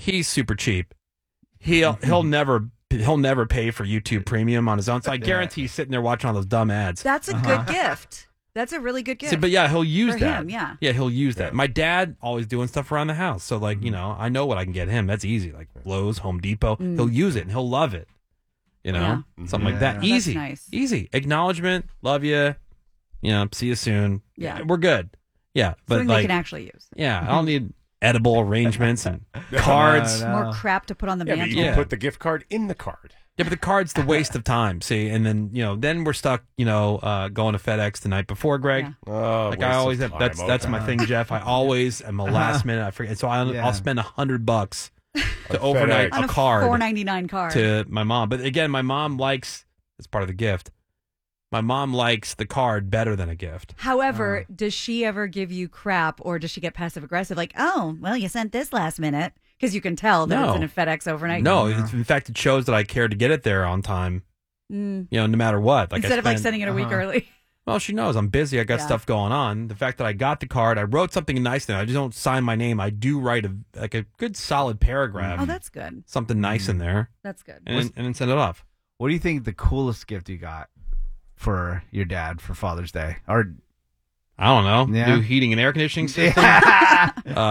He's super cheap. He'll never pay for YouTube Premium on his own. So I guarantee he's sitting there watching all those dumb ads. That's a good gift. That's a really good gift. See, but yeah, he'll use for that. him, yeah. Yeah, he'll use that. My dad always doing stuff around the house. So like, I know what I can get him. That's easy. Like Lowe's, Home Depot. He'll use it and he'll love it. Something like that. Oh, Easy. that's nice. Easy. Acknowledgement. Love you. See you soon. Yeah. We're good. Yeah. But Something like, they can actually use. yeah, I don't need edible arrangements and cards. More crap to put on the Yeah, but mantle. you can put the gift card in the card. Yeah, but the card's the waste of time. See, and then then we're stuck. Going to FedEx the night before, Greg. Yeah. Oh, Like I always have. That's my thing, Jeff. I always am a last minute. I forget. So I'll spend $100 to overnight on a card $4.99 card to my mom. But again, my mom likes. It's part of the gift. My mom likes the card better than a gift. However, does she ever give you crap, or does she get passive aggressive? Like, oh, well, you sent this last minute, because you can tell that it's in a FedEx overnight. No, in fact, it shows that I care to get it there on time. No matter what. Like Instead of like sending it a week early. Well, she knows I'm busy. I got stuff going on. The fact that I got the card, I wrote something nice in it. I just don't sign my name. I do write a good solid paragraph. Oh, that's good. Something nice in there. That's good. And then send it off. What do you think the coolest gift you got for your dad for Father's Day? Or I don't know. Yeah. New heating and air conditioning system. I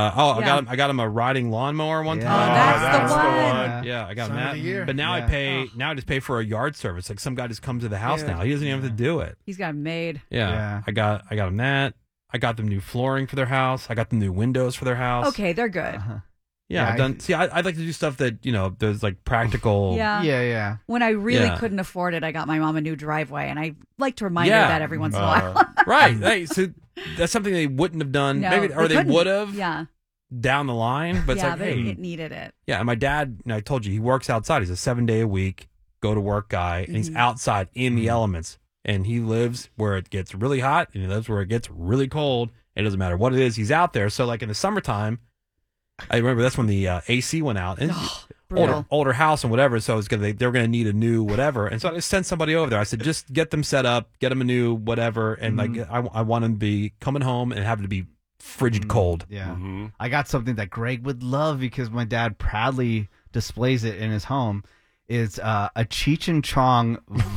got him a riding lawnmower one time. Oh, that's the one. Yeah, I got him Sign of that. the year. But now I just pay for a yard service. Like some guy just comes to the house now. He doesn't even have to do it. He's got it made. Yeah. I got him that. I got them new flooring for their house. I got them new windows for their house. Okay, they're good. Yeah, I've done. See, I'd like to do stuff that there's like practical. Yeah. When I really couldn't afford it, I got my mom a new driveway, and I like to remind her that every once in a while. Right. Hey, so that's something they wouldn't have done. No, maybe, or they couldn't. would have. Yeah. Down the line, but it's like, but hey, it needed it. Yeah, and my dad, I told you, he works outside. He's a 7-day-a-week go to work guy, and he's outside in the elements. And he lives where it gets really hot, and he lives where it gets really cold. It doesn't matter what it is, he's out there. So, like in the summertime, I remember that's when the AC went out, and older house and whatever. So they were going to need a new whatever, and so I just sent somebody over there. I said, just get them set up, get them a new whatever, and like I want them to be coming home and have it to be frigid cold. Yeah. I got something that Greg would love because my dad proudly displays it in his home. It's a Cheech and Chong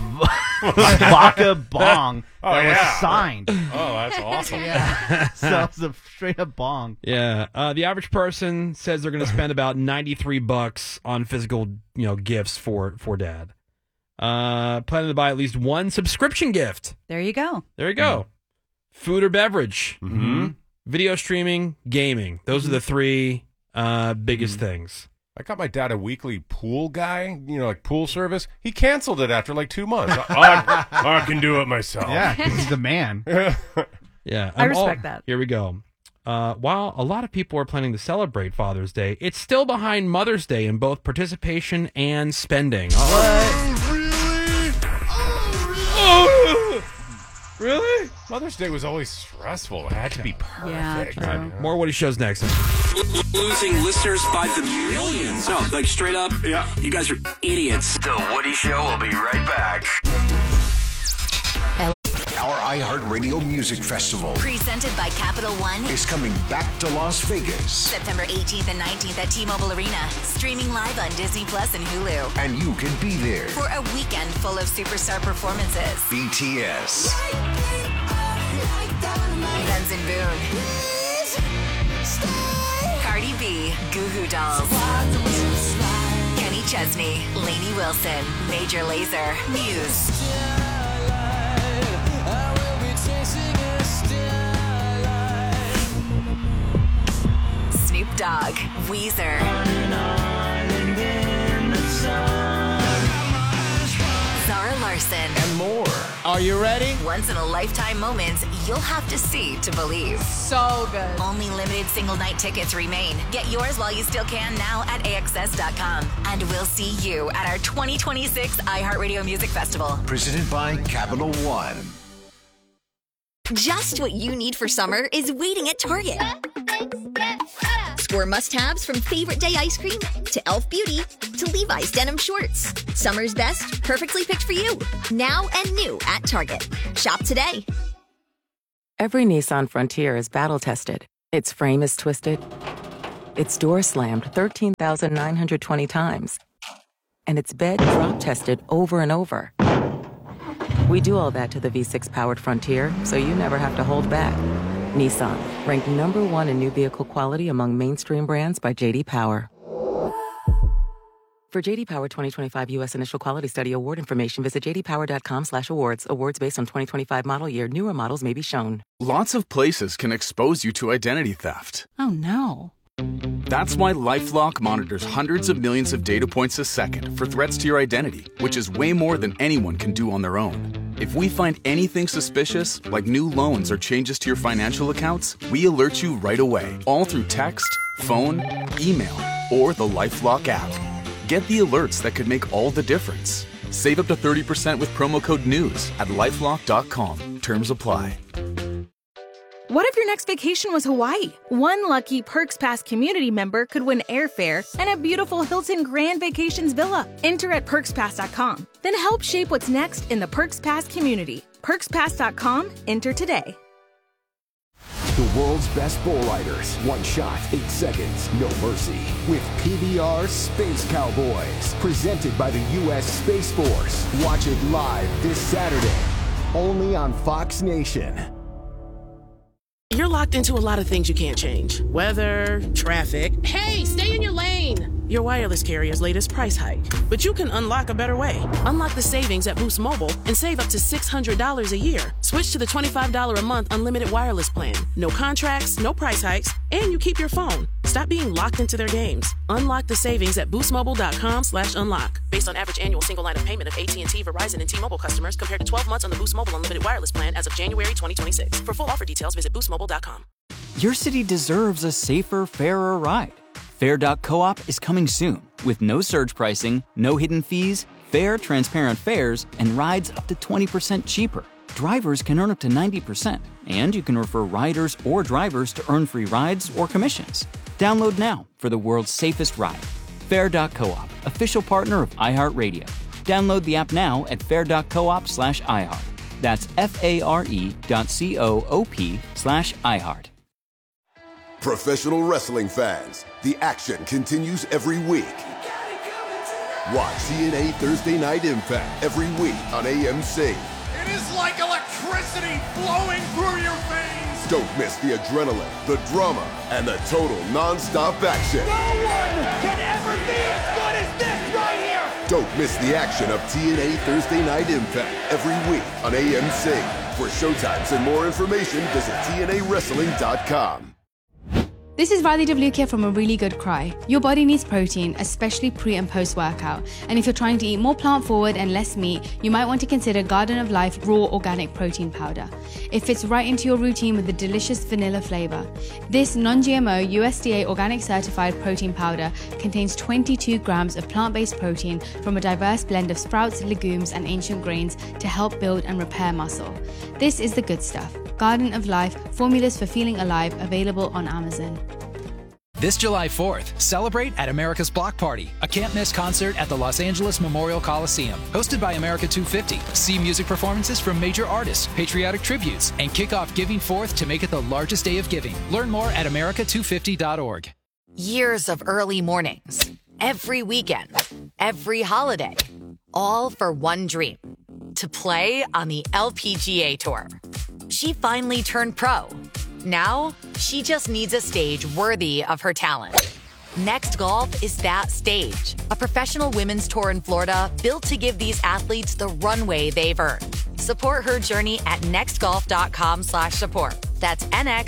vodka bong that was signed. Oh, that's awesome. Yeah. So it's a straight up bong. Yeah. The average person says they're going to spend about $93 on physical, gifts for dad. Planning to buy at least one subscription gift. There you go. There you go. Food or beverage. Video streaming, gaming. Those are the three biggest things. I got my dad a weekly pool guy, like pool service. He canceled it after like 2 months. I can do it myself. Yeah, he's the man. Yeah. I respect that. Here we go. While a lot of people are planning to celebrate Father's Day, it's still behind Mother's Day in both participation and spending. Really? Mother's Day was always stressful. It had to be perfect. Yeah, true. More Woody shows next. Losing listeners by the millions. No, like straight up, you guys are idiots. The Woody Show will be right back. Our iHeartRadio Music Festival Presented by Capital One is coming back to Las Vegas. September 18th and 19th at T-Mobile Arena. Streaming live on Disney Plus and Hulu. And you can be there. For a weekend full of superstar performances. BTS. Guns N' Boone. Cardi B. Goo Goo Dolls. Kenny Chesney. Lainey Wilson. Major Lazer. Muse. Snoop Dogg, Weezer, Zara Larson, And more. Are you ready? Once-in-a-lifetime moments you'll have to see to believe. So good. Only limited single-night tickets remain. Get yours while you still can now at AXS.com. And we'll see you at our 2026 iHeartRadio Music Festival. Presented by Capital One. Just what you need for summer is waiting at Target. Score must-haves from Favorite Day ice cream to Elf Beauty to Levi's denim shorts. Summer's best, perfectly picked for you. Now and new at Target. Shop today. Every Nissan Frontier is battle-tested. Its frame is twisted. its door slammed 13,920 times, and its bed drop tested over and over. We do all that to the V6 powered Frontier, so you never have to hold back. Nissan, ranked #1 in new vehicle quality among mainstream brands by J.D. Power. For J.D. Power 2025 U.S. Initial Quality Study award information, visit jdpower.com/awards. Awards based on 2025 model year. Newer models may be shown. Lots of places can expose you to identity theft. Oh, no. That's why LifeLock monitors hundreds of millions of data points a second for threats to your identity, which is way more than anyone can do on their own. If we find anything suspicious, like new loans or changes to your financial accounts, we alert you right away, all through text, phone, email, or the LifeLock app. Get the alerts that could make all the difference. Save up to 30% with promo code NEWS at LifeLock.com. Terms apply. What if your next vacation was Hawaii? One lucky Perks Pass community member could win airfare and a beautiful Hilton Grand Vacations villa. Enter at PerksPass.com. Then help shape what's next in the Perks Pass community. PerksPass.com. Enter today. The world's best bull riders. One shot, 8 seconds, no mercy. With PBR Space Cowboys. Presented by the U.S. Space Force. Watch it live this Saturday. Only on Fox Nation. You're locked into a lot of things you can't change. Weather, traffic. Hey, stay in your lane! Your wireless carrier's latest price hike. But you can unlock a better way. Unlock the savings at Boost Mobile and save up to $600 a year. Switch to the $25 a month unlimited wireless plan. No contracts, no price hikes, and you keep your phone. Stop being locked into their games. Unlock the savings at boostmobile.com/unlock. Based on average annual single line of payment of AT&T, Verizon, and T-Mobile customers compared to 12 months on the Boost Mobile unlimited wireless plan as of January 2026. For full offer details, visit boostmobile.com. Your city deserves a safer, fairer ride. Fair.coop is coming soon with no surge pricing, no hidden fees, fair, transparent fares, and rides up to 20% cheaper. Drivers can earn up to 90%, and you can refer riders or drivers to earn free rides or commissions. Download now for the world's safest ride. Fair.coop, official partner of iHeartRadio. Download the app now at fair.coop/iHeart. That's FARE.coop/iHeart. Professional wrestling fans, the action continues every week. Watch TNA Thursday Night Impact every week on AMC. It is like electricity flowing through your veins. Don't miss the adrenaline, the drama, and the total non-stop action. No one can ever be as good as this right here. Don't miss the action of TNA Thursday Night Impact every week on AMC. For showtimes and more information, visit TNAWrestling.com. This is Riley DeVlukia from A Really Good Cry. Your body needs protein, especially pre and post workout. And if you're trying to eat more plant forward and less meat, you might want to consider Garden of Life Raw Organic Protein Powder. It fits right into your routine with a delicious vanilla flavor. This non-GMO USDA organic certified protein powder contains 22 grams of plant-based protein from a diverse blend of sprouts, legumes, and ancient grains to help build and repair muscle. This is the good stuff. Garden of Life, formulas for feeling alive, available on Amazon. This July 4th, celebrate at America's Block Party, a can't-miss concert at the Los Angeles Memorial Coliseum. Hosted by America 250. See music performances from major artists, patriotic tributes, and kick off Giving Forth to make it the largest day of giving. Learn more at america250.org. Years of early mornings, every weekend, every holiday, all for one dream, to play on the LPGA Tour. She finally turned pro. Now, she just needs a stage worthy of her talent. Next Golf is that stage. A professional women's tour in Florida built to give these athletes the runway they've earned. Support her journey at nextgolf.com/support. That's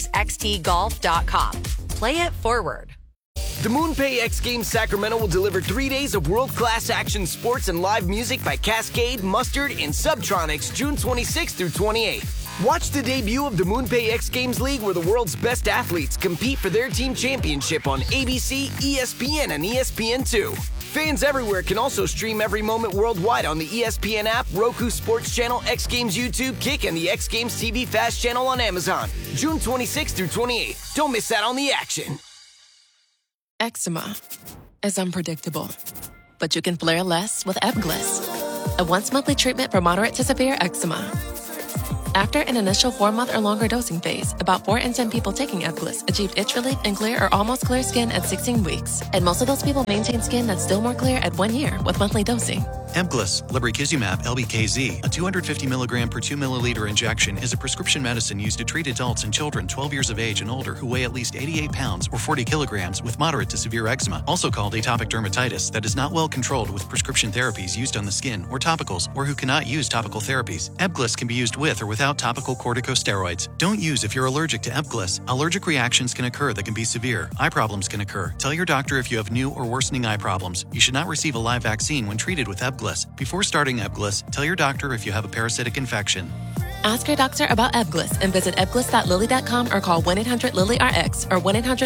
nxxtgolf.com. Play it forward. The MoonPay X Games Sacramento will deliver 3 days of world-class action sports and live music by Cascade, Mustard, and Subtronics June 26th through 28th. Watch the debut of the MoonPay X Games League, where the world's best athletes compete for their team championship on ABC, ESPN, and ESPN2. Fans everywhere can also stream every moment worldwide on the ESPN app, Roku Sports Channel, X Games YouTube, Kick, and the X Games TV Fast Channel on Amazon. June 26th through 28th. Don't miss out on the action. Eczema is unpredictable, but you can flare less with Ebglyss, a once-monthly treatment for moderate to severe eczema. After an initial 4-month or longer dosing phase, about 4 in 10 people taking Ebglyss achieved itch relief and clear or almost clear skin at 16 weeks. And most of those people maintain skin that's still more clear at 1 year with monthly dosing. Ebglyss, lebrikizumab LBKZ, a 250 milligram per 2 milliliter injection, is a prescription medicine used to treat adults and children 12 years of age and older who weigh at least 88 pounds or 40 kilograms with moderate to severe eczema, also called atopic dermatitis, that is not well controlled with prescription therapies used on the skin or topicals, or who cannot use topical therapies. Ebglyss can be used with or without topical corticosteroids. Don't use if you're allergic to Ebglyss. Allergic reactions can occur that can be severe. Eye problems can occur. Tell your doctor if you have new or worsening eye problems. You should not receive a live vaccine when treated with Ebglyss. Before starting Ebglyss, tell your doctor if you have a parasitic infection. Ask your doctor about Ebglyss and visit ebglyss.lily.com or call 1-800-LILY-RX or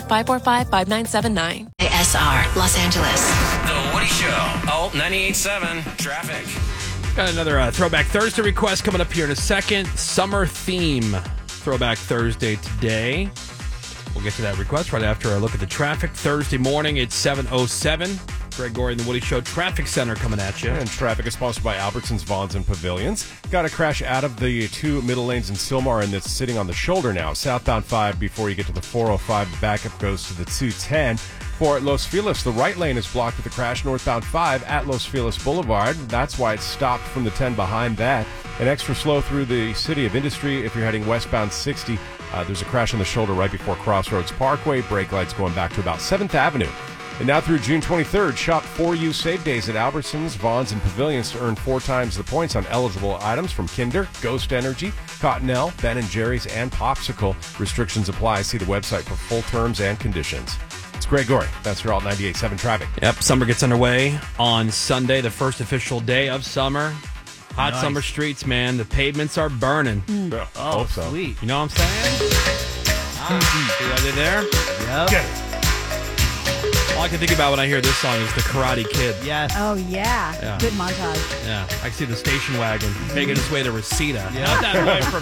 1-800-545-5979. ASR, Los Angeles. The Woody Show. Oh, 98.7 traffic. Got another Throwback Thursday request coming up here in a second. Summer theme Throwback Thursday today. We'll get to that request right after a look at the traffic. Thursday morning, it's 7:07. Greg Gorey and the Woody Show Traffic Center coming at you. And traffic is sponsored by Albertsons, Vons, and Pavilions. Got a crash out of the 2 middle lanes in Sylmar, and that's sitting on the shoulder now. Southbound 5 before you get to the 405. The backup goes to the 210. For Los Feliz, the right lane is blocked with a crash northbound 5 at Los Feliz Boulevard. That's why it's stopped from the 10 behind that. An extra slow through the City of Industry if you're heading westbound 60. There's a crash on the shoulder right before Crossroads Parkway. Brake lights going back to about 7th Avenue. And now through June 23rd, shop 4U Save Days at Albertsons, Vons, and Pavilions to earn 4 times the points on eligible items from Kinder, Ghost Energy, Cottonelle, Ben & Jerry's, and Popsicle. Restrictions apply. See the website for full terms and conditions. It's Greg Gorey. That's your Alt 98.7 traffic. Yep, summer gets underway on Sunday, the first official day of summer. Hot summer streets, man. The pavements are burning. Yeah, hope so. Sweet. You know what I'm saying? See what I did there? Yep. Get it. All I can think about when I hear this song is the Karate Kid. Yes. Oh, yeah. Yeah. Good montage. Yeah, I can see the station wagon making its way to Reseda. Yeah. Not that way from